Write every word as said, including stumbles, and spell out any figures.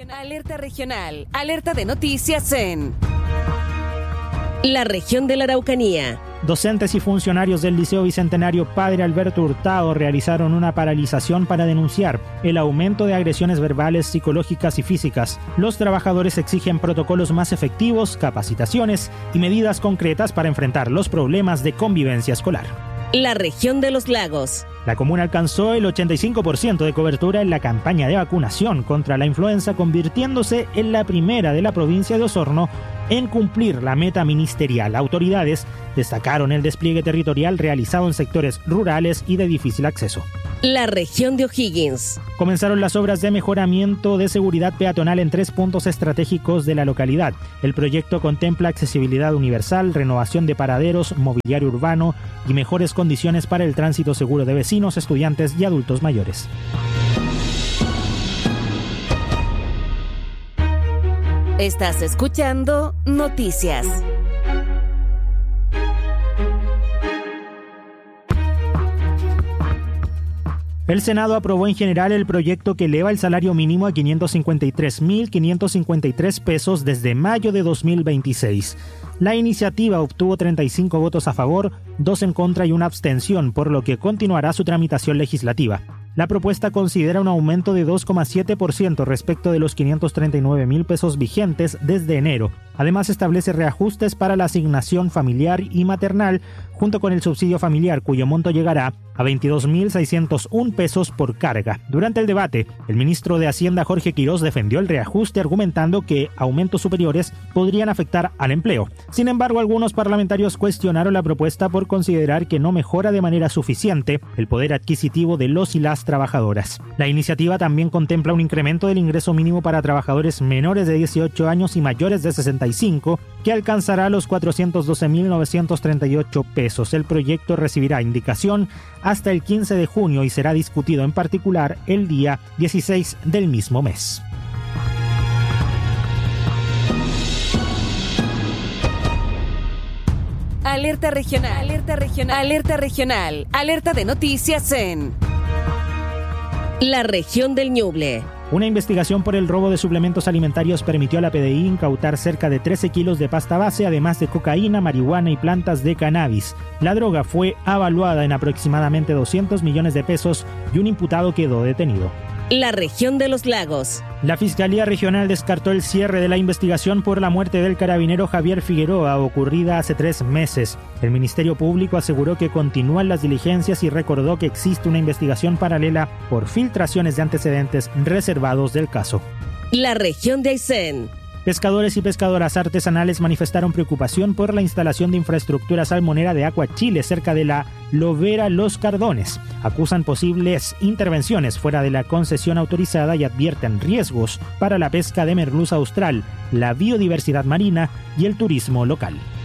Alerta regional. Alerta de noticias en la región de la Araucanía. Docentes y funcionarios del Liceo Bicentenario Padre Alberto Hurtado realizaron una paralización para denunciar el aumento de agresiones verbales, psicológicas y físicas. Los trabajadores exigen protocolos más efectivos, capacitaciones y medidas concretas para enfrentar los problemas de convivencia escolar. La región de los lagos. La comuna alcanzó el ochenta y cinco por ciento de cobertura en la campaña de vacunación contra la influenza, convirtiéndose en la primera de la provincia de Osorno en cumplir la meta ministerial. Autoridades destacaron el despliegue territorial realizado en sectores rurales y de difícil acceso. La región de O'Higgins. Comenzaron las obras de mejoramiento de seguridad peatonal en tres puntos estratégicos de la localidad. El proyecto contempla accesibilidad universal, renovación de paraderos, mobiliario urbano y mejores condiciones para el tránsito seguro de vecinos, estudiantes y adultos mayores. Estás escuchando Noticias. El Senado aprobó en general el proyecto que eleva el salario mínimo a quinientos cincuenta y tres mil quinientos cincuenta y tres pesos desde mayo de dos mil veintiséis. La iniciativa obtuvo treinta y cinco votos a favor, dos en contra y una abstención, por lo que continuará su tramitación legislativa. La propuesta considera un aumento de dos coma siete por ciento respecto de los quinientos treinta y nueve mil pesos vigentes desde enero. Además, establece reajustes para la asignación familiar y maternal, junto con el subsidio familiar, cuyo monto llegará a veintidós mil seiscientos uno pesos por carga. Durante el debate, el ministro de Hacienda, Jorge Quirós, defendió el reajuste, argumentando que aumentos superiores podrían afectar al empleo. Sin embargo, algunos parlamentarios cuestionaron la propuesta por considerar que no mejora de manera suficiente el poder adquisitivo de los y las trabajadoras. La iniciativa también contempla un incremento del ingreso mínimo para trabajadores menores de dieciocho años y mayores de sesenta y cinco, que alcanzará los cuatrocientos doce mil novecientos treinta y ocho pesos. El proyecto recibirá indicación hasta el quince de junio y será discutido en particular el día dieciséis del mismo mes. Alerta regional, alerta regional, alerta regional, alerta de noticias en la región del Ñuble. Una investigación por el robo de suplementos alimentarios permitió a la P D I incautar cerca de trece kilos de pasta base, además de cocaína, marihuana y plantas de cannabis. La droga fue avaluada en aproximadamente doscientos millones de pesos y un imputado quedó detenido. La región de los lagos. La Fiscalía Regional descartó el cierre de la investigación por la muerte del carabinero Javier Figueroa, ocurrida hace tres meses. El Ministerio Público aseguró que continúan las diligencias y recordó que existe una investigación paralela por filtraciones de antecedentes reservados del caso. La región de Aysén. Pescadores y pescadoras artesanales manifestaron preocupación por la instalación de infraestructura salmonera de Aqua Chile cerca de la Lobera Los Cardones. Acusan posibles intervenciones fuera de la concesión autorizada y advierten riesgos para la pesca de merluza austral, la biodiversidad marina y el turismo local.